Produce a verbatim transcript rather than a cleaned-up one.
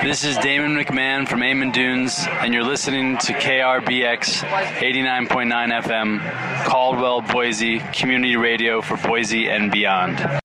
This is Damon McMahon from Amon Dunes, and you're listening to K R B X eighty-nine point nine F M, Caldwell, Boise, community radio for Boise and beyond.